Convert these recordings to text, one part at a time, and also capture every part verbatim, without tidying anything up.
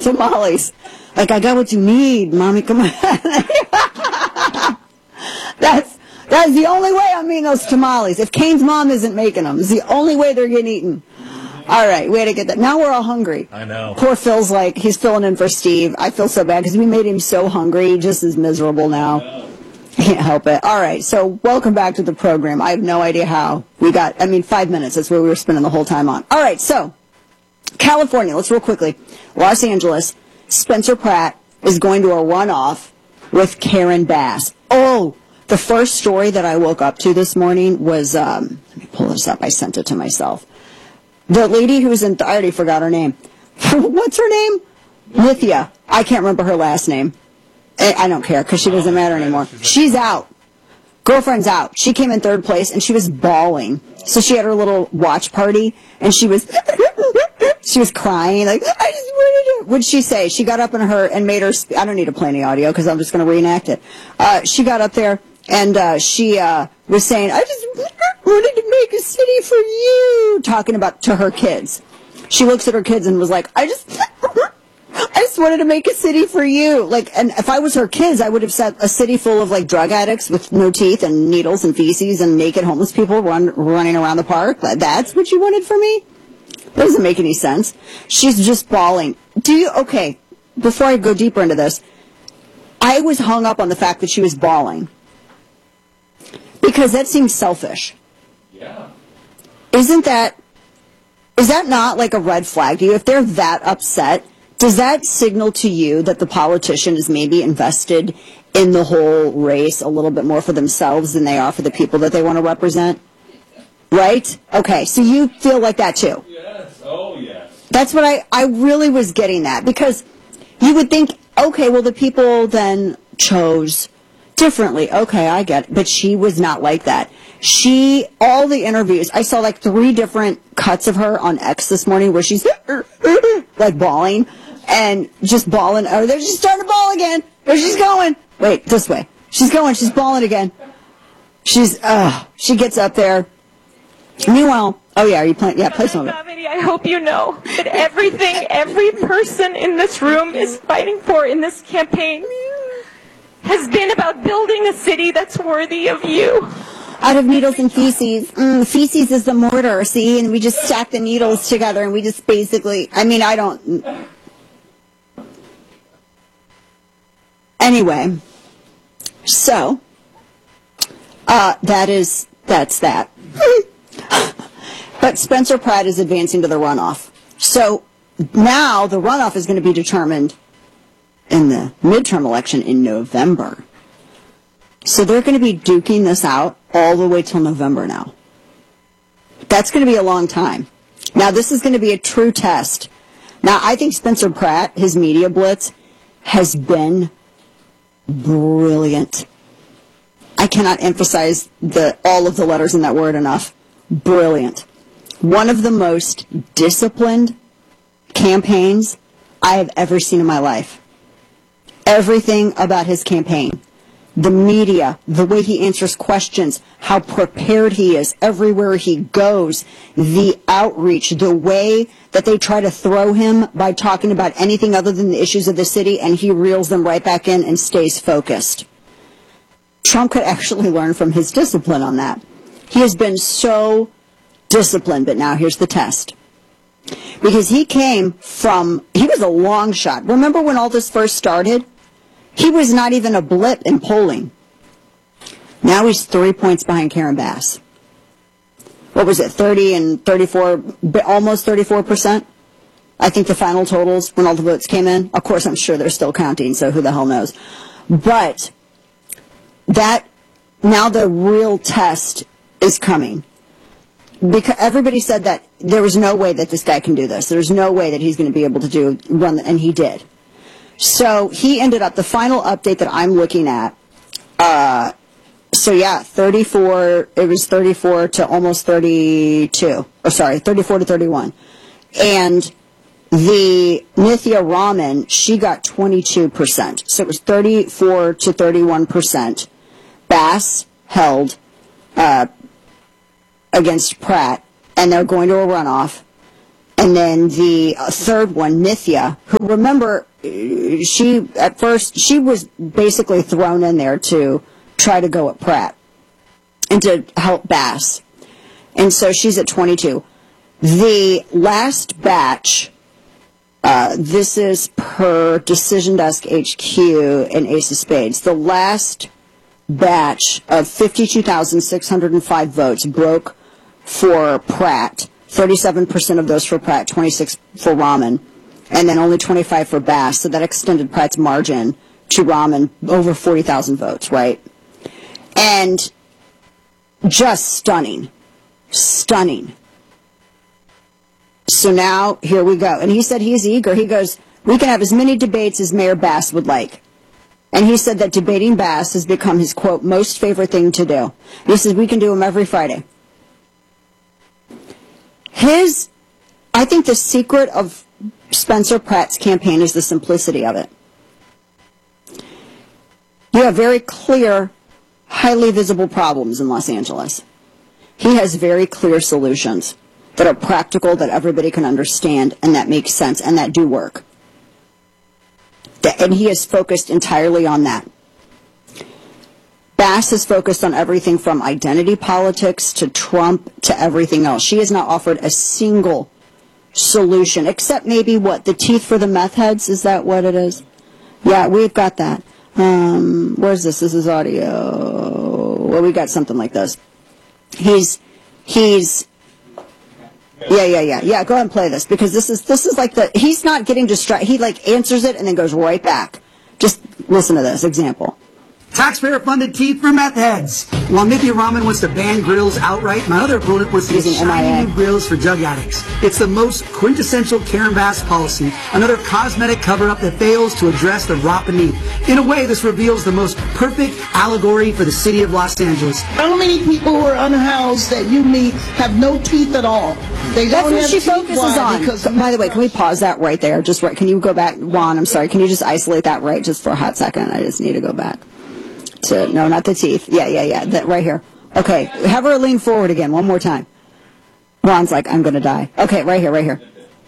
tamales. Like, I got what you need, Mommy, come on. That's, that's the only way I'm eating those tamales. If Kane's mom isn't making them, it's the only way they're getting eaten. All right, way to get that. Now we're all hungry. I know. Poor Phil's like, he's filling in for Steve. I feel so bad because we made him so hungry. He just is miserable now. I can't help it. All right, so welcome back to the program. I have no idea how. We got, I mean, five minutes. That's what we were spending the whole time on. All right, so California, let's real quickly. Los Angeles, Spencer Pratt is going to a runoff with Karen Bass. Oh, the first story that I woke up to this morning was, um, let me pull this up. I sent it to myself. The lady who's in, I already forgot her name. What's her name? Nithya. I can't remember her last name. I, I don't care because she doesn't matter anymore. She's out. Girlfriend's out. She came in third place and she was bawling. So she had her little watch party and she was, she was crying like, I just wanted to. What'd she say? She got up in her and made her, I don't need to play any audio because I'm just going to reenact it. Uh, she got up there and uh, she uh, was saying, I just wanted to make a city for you, talking about to her kids. She looks at her kids and was like, I just, I just wanted to make a city for you. Like, and if I was her kids, I would have set a city full of like drug addicts with no teeth and needles and feces and naked homeless people run, running around the park. That's what you wanted for me? That doesn't make any sense. She's just bawling. Do you, okay, before I go deeper into this, I was hung up on the fact that she was bawling. Because that seems selfish. Yeah. Isn't that, is that not like a red flag to you? If they're that upset, does that signal to you that the politician is maybe invested in the whole race a little bit more for themselves than they are for the people that they want to represent? Right? Okay, so you feel like that too? Yes, oh yes. That's what I, I really was getting at. Because you would think, okay, well the people then chose differently. Okay, I get it. But she was not like that. She, all the interviews, I saw like three different cuts of her on X this morning where she's like bawling and just bawling. Oh, they're just starting to bawl again. There she's going. Wait, this way. She's going. She's bawling again. She's, uh, she gets up there. Meanwhile, oh yeah, are you playing? Yeah, play some of it. I hope you know that everything every person in this room is fighting for in this campaign has been about building a city that's worthy of you. Out of needles and feces. Mm, feces is the mortar, see? And we just stack the needles together and we just basically, I mean, I don't. Anyway, so, uh, that is, that's that. But Spencer Pratt is advancing to the runoff. So now the runoff is going to be determined in the midterm election in November. So they're going to be duking this out all the way till November now. That's going to be a long time. Now, this is going to be a true test. Now, I think Spencer Pratt, his media blitz, has been brilliant. I cannot emphasize the all of the letters in that word enough. Brilliant. One of the most disciplined campaigns I have ever seen in my life. Everything about his campaign. The media, the way he answers questions, how prepared he is everywhere he goes, the outreach, the way that they try to throw him by talking about anything other than the issues of the city, and he reels them right back in and stays focused. Trump could actually learn from his discipline on that. He has been so disciplined, but now here's the test. Because he came from, he was a long shot. Remember when all this first started? He was not even a blip in polling. Now he's three points behind Karen Bass. What was it, thirty and thirty-four, almost thirty-four percent? I think the final totals, when all the votes came in. Of course, I'm sure they're still counting, so who the hell knows. But that, now the real test is coming. Because everybody said that there was no way that this guy can do this. There's no way that he's going to be able to do, run, and he did. So he ended up, the final update that I'm looking at, uh, so yeah, thirty-four, it was thirty-four to almost thirty-two, or sorry, thirty-four to thirty-one. And the Nithya Raman, she got twenty-two percent. So it was thirty-four to thirty-one percent. Bass held uh, against Pratt, and they're going to a runoff. And then the uh, third one, Nithya, who, remember, she, at first, she was basically thrown in there to try to go at Pratt and to help Bass. And so she's at twenty-two. The last batch, uh, this is per Decision Desk H Q and Ace of Spades. The last batch of fifty-two thousand six hundred five votes broke for Pratt. thirty-seven percent of those for Pratt, twenty-six for Rahman, and then only twenty-five for Bass. So that extended Pratt's margin to Rahman over forty thousand votes, right? And just stunning. Stunning. So now, here we go. And he said he's eager. He goes, we can have as many debates as Mayor Bass would like. And he said that debating Bass has become his, quote, most favorite thing to do. He says we can do them every Friday. His, I think the secret of Spencer Pratt's campaign is the simplicity of it. You have very clear, highly visible problems in Los Angeles. He has very clear solutions that are practical, that everybody can understand, and that make sense, and that do work. And he is focused entirely on that. Bass is focused on everything from identity politics to Trump to everything else. She has not offered a single solution, except maybe, what, the teeth for the meth heads? Is that what it is? Yeah, we've got that. Um, where's this? This is audio. Well, we got something like this. He's, he's, yeah, yeah, yeah, yeah. Go ahead and play this, because this is this is like the he's not getting distracted. He like answers it and then goes right back. Just listen to this example. Taxpayer-funded teeth for meth heads. While Nithya Rahman wants to ban grills outright, my other opponent wants to get shiny new grills for drug addicts. It's the most quintessential Karen Bass policy, another cosmetic cover-up that fails to address the raw beneath. In a way, this reveals the most perfect allegory for the city of Los Angeles. How many people who are unhoused that you meet have no teeth at all? They That's don't what have she teeth. focuses Why? on. Because By the way, can we pause that right there? Just right. Can you go back, Juan? I'm sorry. Can you just isolate that right just for a hot second? I just need to go back. To, no, not the teeth. Yeah, yeah, yeah. That right here. Okay. Have her lean forward again. One more time. Ron's like, I'm going to die. Okay, right here, right here.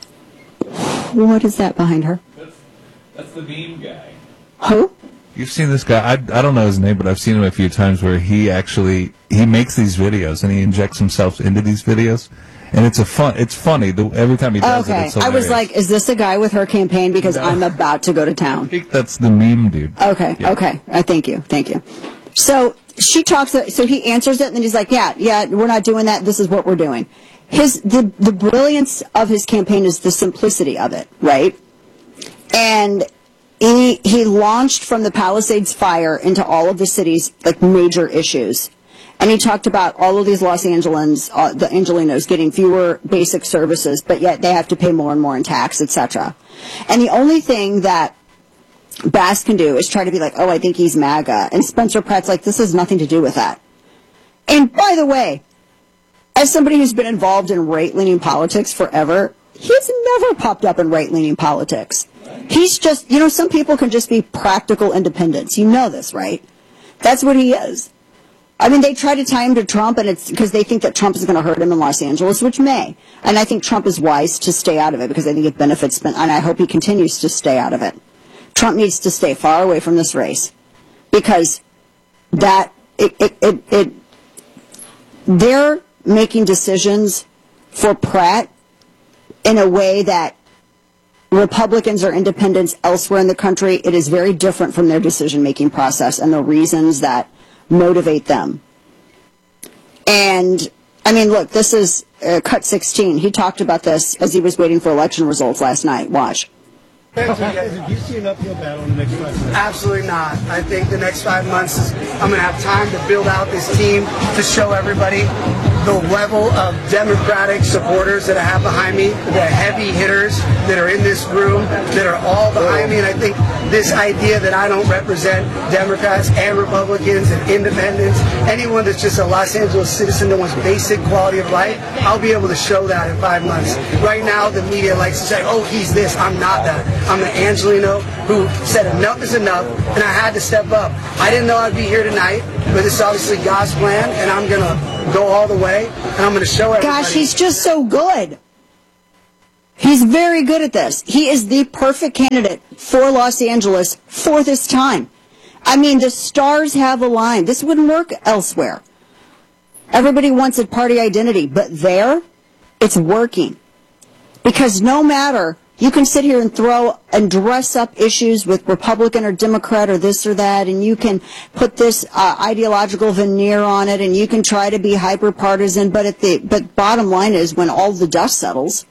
What is that behind her? That's, that's the meme guy. Who? You've seen this guy. I, I don't know his name, but I've seen him a few times where he actually, he makes these videos and he injects himself into these videos. And it's a fun. It's funny. The, every time he does okay. it, it's I hilarious. was like, is this a guy with her campaign? Because No. I'm about to go to I town. think that's the meme dude. Okay, Yeah. okay. Uh, thank you, thank you. So she talks, so he answers it, and then he's like, yeah, yeah, we're not doing that. This is what we're doing. His the, the brilliance of his campaign is the simplicity of it, right? And he, he launched from the Palisades fire into all of the city's like major issues. And he talked about all of these Los Angelans, uh, the Angelinos, getting fewer basic services, but yet they have to pay more and more in tax, et cetera. And the only thing that Bass can do is try to be like, oh, I think he's MAGA. And Spencer Pratt's like, this has nothing to do with that. And by the way, as somebody who's been involved in right-leaning politics forever, he's never popped up in right-leaning politics. He's just, you know, some people can just be practical independents. You know this, right? That's what he is. I mean, they try to tie him to Trump, and it's because they think that Trump is going to hurt him in Los Angeles, which may. And I think Trump is wise to stay out of it because I think it benefits, and I hope he continues to stay out of it. Trump needs to stay far away from this race because that, it, it, it, it they're making decisions for Pratt in a way that Republicans or independents elsewhere in the country, it is very different from their decision-making process and the reasons that motivate them. And, I mean, look, this is uh, cut sixteen. He talked about this as he was waiting for election results last night. Watch. Do you see an uphill battle in the next five months? Absolutely not. I think the next five months, is, I'm going to have time to build out this team to show everybody the level of Democratic supporters that I have behind me, the heavy hitters that are in this room, that are all behind me. And I think this idea that I don't represent Democrats and Republicans and independents, anyone that's just a Los Angeles citizen that wants basic quality of life, I'll be able to show that in five months. Right now, the media likes to say, oh, he's this. I'm not that. I'm the Angelino who said enough is enough, and I had to step up. I didn't know I'd be here tonight, but this is obviously God's plan, and I'm going to go all the way, and I'm going to show everybody. Gosh, he's just so good. He's very good at this. He is the perfect candidate for Los Angeles for this time. I mean, the stars have aligned. This wouldn't work elsewhere. Everybody wants a party identity, but there, it's working. Because no matter, you can sit here and throw and dress up issues with Republican or Democrat or this or that, and you can put this uh, ideological veneer on it, and you can try to be hyper-partisan, but at the but bottom line is, when all the dust settles,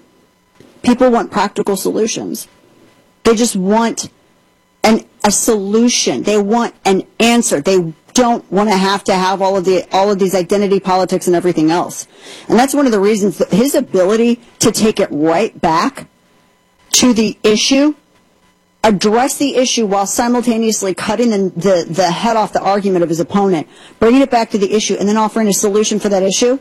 people want practical solutions. They just want an, a solution. They want an answer. They don't want to have to have all of the all of these identity politics and everything else. And that's one of the reasons that his ability to take it right back to the issue, address the issue while simultaneously cutting the, the, the head off the argument of his opponent, bringing it back to the issue, and then offering a solution for that issue.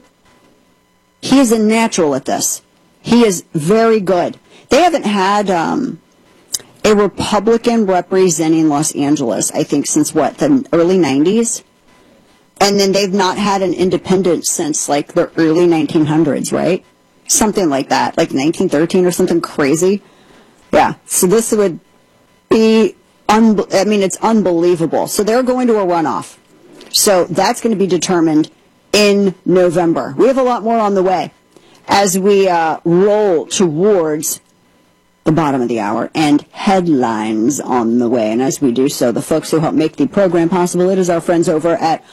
He is a natural at this. He is very good. They haven't had um, a Republican representing Los Angeles, I think, since, what, the early nineties? And then they've not had an independent since, like, the early nineteen hundreds, right? Something like that, like nineteen thirteen or something crazy. Yeah, so this would be, un- I mean, it's unbelievable. So they're going to a runoff. So that's going to be determined in November. We have a lot more on the way as we uh, roll towards the bottom of the hour, and headlines on the way. And as we do so, the folks who help make the program possible, it is our friends over at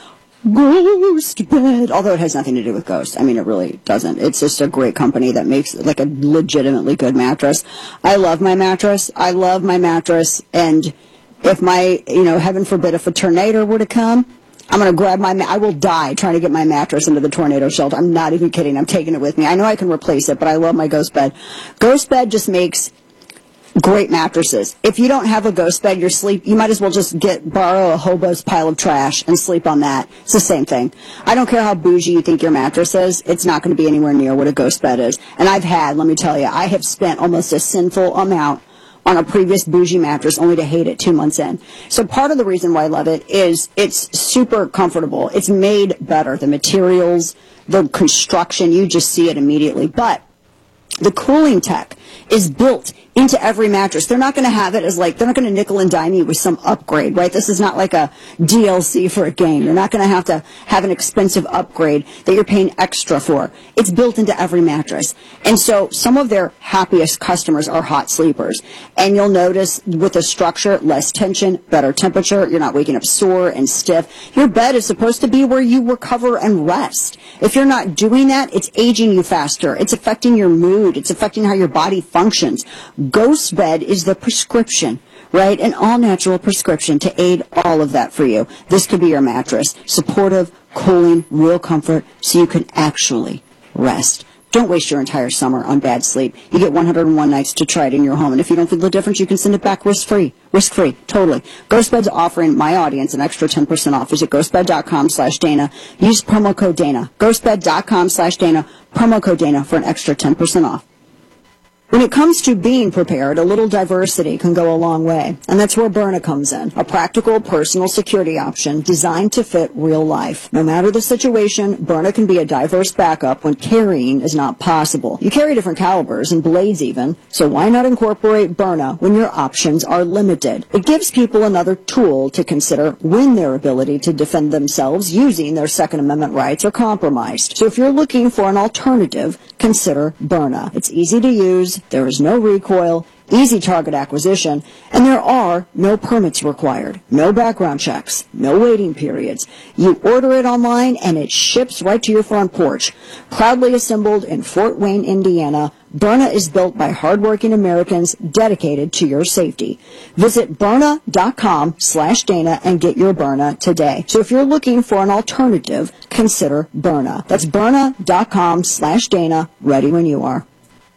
Ghost Bed, although it has nothing to do with ghosts. I mean, it really doesn't. It's just a great company that makes like a legitimately good mattress. I love my mattress. I love my mattress. And if my, you know, heaven forbid, if a tornado were to come, I'm going to grab my, ma- I will die trying to get my mattress into the tornado shelter. I'm not even kidding. I'm taking it with me. I know I can replace it, but I love my Ghost Bed. Ghost Bed just makes great mattresses. If you don't have a Ghost Bed, you're sleep, you might as well just get, borrow a hobo's pile of trash and sleep on that. It's the same thing. I don't care how bougie you think your mattress is. It's not going to be anywhere near what a Ghost Bed is. And I've had, let me tell you, I have spent almost a sinful amount on a previous bougie mattress only to hate it two months in. So part of the reason why I love it is it's super comfortable. It's made better. The materials, the construction, you just see it immediately. But the cooling tech is built into every mattress. They're not going to have it as like, they're not going to nickel and dime you with some upgrade, right? This is not like a D L C for a game. You're not going to have to have an expensive upgrade that you're paying extra for. It's built into every mattress. And so some of their happiest customers are hot sleepers. And you'll notice with the structure, less tension, better temperature. You're not waking up sore and stiff. Your bed is supposed to be where you recover and rest. If you're not doing that, it's aging you faster. It's affecting your mood. It's affecting how your body functions. Ghost Bed is the prescription, right? An all-natural prescription to aid all of that for you. This could be your mattress. Supportive, cooling, real comfort, so you can actually rest. Don't waste your entire summer on bad sleep. You get one hundred one nights to try it in your home. And if you don't feel the difference, you can send it back risk-free. Risk-free, totally. GhostBed's offering my audience an extra ten percent off. Visit ghostbed.com slash Dana. Use promo code Dana. Ghostbed.com slash Dana. Promo code Dana for an extra ten percent off. When it comes to being prepared, a little diversity can go a long way. And that's where Byrna comes in, a practical personal security option designed to fit real life. No matter the situation, Byrna can be a diverse backup when carrying is not possible. You carry different calibers and blades even, so why not incorporate Byrna when your options are limited? It gives people another tool to consider when their ability to defend themselves using their Second Amendment rights are compromised. So if you're looking for an alternative, consider Byrna. It's easy to use. There is no recoil, easy target acquisition, and there are no permits required, no background checks, no waiting periods. You order it online and it ships right to your front porch. Proudly assembled in Fort Wayne, Indiana, Byrna is built by hardworking Americans dedicated to your safety. Visit Byrna.com slash Dana and get your Byrna today. So if you're looking for an alternative, consider Byrna. That's Byrna.com slash Dana, ready when you are.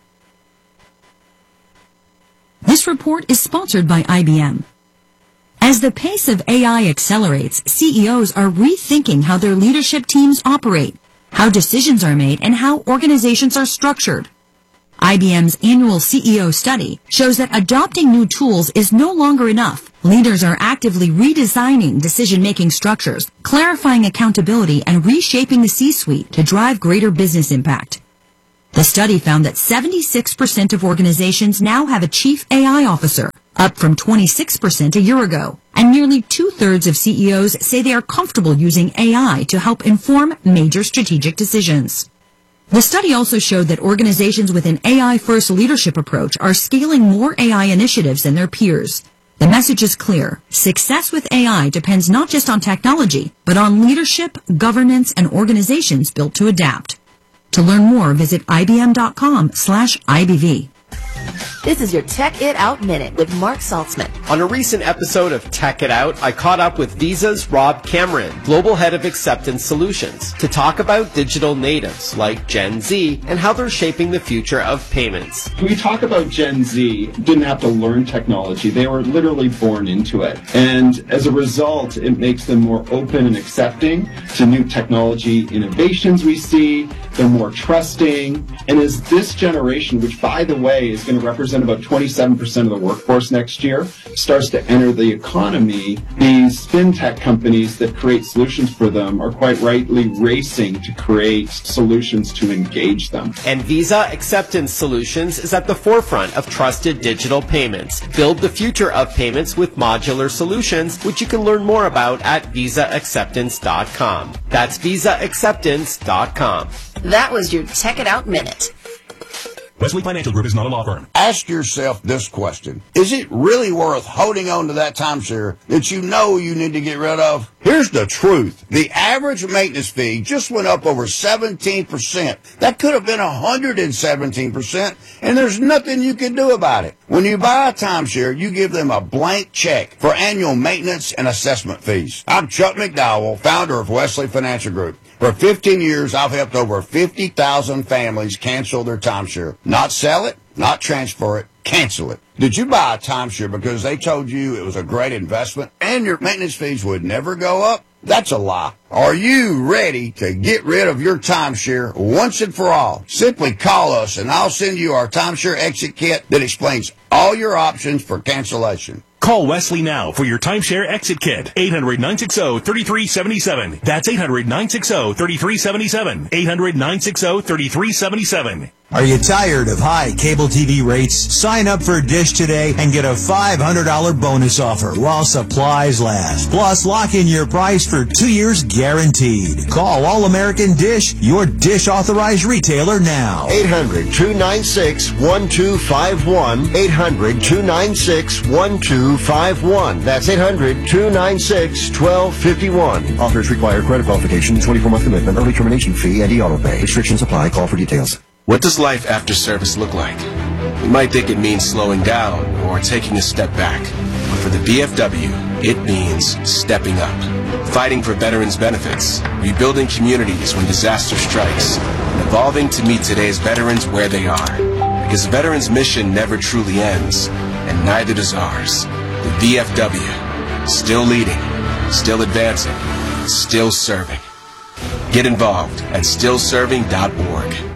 This report is sponsored by I B M. As the pace of A I accelerates, C E Os are rethinking how their leadership teams operate, how decisions are made, and how organizations are structured. I B M's annual C E O study shows that adopting new tools is no longer enough. Leaders are actively redesigning decision-making structures, clarifying accountability, and reshaping the C-suite to drive greater business impact. The study found that seventy-six percent of organizations now have a chief A I officer, up from twenty-six percent a year ago. And nearly two-thirds of C E Os say they are comfortable using A I to help inform major strategic decisions. The study also showed that organizations with an A I-first leadership approach are scaling more A I initiatives than their peers. The message is clear. Success with A I depends not just on technology, but on leadership, governance, and organizations built to adapt. To learn more, visit ibm.com slash IBV. This is your Tech It Out Minute with Mark Saltzman. On a recent episode of Tech It Out, I caught up with Visa's Rob Cameron, Global Head of Acceptance Solutions, to talk about digital natives like Gen Z and how they're shaping the future of payments. When we talk about Gen Z, didn't have to learn technology. They were literally born into it. And as a result, it makes them more open and accepting to new technology innovations we see. They're more trusting. And as this generation, which by the way is going to represent about twenty-seven percent of the workforce next year, starts to enter the economy, these fintech companies that create solutions for them are quite rightly racing to create solutions to engage them. And Visa Acceptance Solutions is at the forefront of trusted digital payments. Build the future of payments with modular solutions, which you can learn more about at visa acceptance dot com. That's visa acceptance dot com. That was your Tech It Out Minute. Wesley Financial Group is not a law firm. Ask yourself this question. Is it really worth holding on to that timeshare that you know you need to get rid of? Here's the truth. The average maintenance fee just went up over seventeen percent. That could have been one hundred seventeen percent, and there's nothing you can do about it. When you buy a timeshare, you give them a blank check for annual maintenance and assessment fees. I'm Chuck McDowell, founder of Wesley Financial Group. For fifteen years, I've helped over fifty thousand families cancel their timeshare. Not sell it, not transfer it, cancel it. Did you buy a timeshare because they told you it was a great investment and your maintenance fees would never go up? That's a lie. Are you ready to get rid of your timeshare once and for all? Simply call us and I'll send you our timeshare exit kit that explains all your options for cancellation. Call Wesley now for your timeshare exit kit. eight hundred, nine six zero, three three seven seven. That's eight hundred, nine six zero, three three seven seven. eight hundred, nine six zero, three three seven seven. Are you tired of high cable T V rates? Sign up for Dish today and get a five hundred dollars bonus offer while supplies last. Plus, lock in your price for two years guaranteed. Call All American Dish, your Dish authorized retailer now. eight hundred, two nine six, one two five one. eight hundred, two nine six, one two five one. That's eight hundred, two nine six, one two five one. Offers require credit qualification, twenty-four month commitment, early termination fee, and e-auto pay. Restrictions apply. Call for details. What does life after service look like? You might think it means slowing down or taking a step back. But for the V F W, it means stepping up. Fighting for veterans' benefits, rebuilding communities when disaster strikes, and evolving to meet today's veterans where they are. Because the veterans' mission never truly ends, and neither does ours. The V F W, still leading, still advancing, still serving. Get involved at still serving dot org.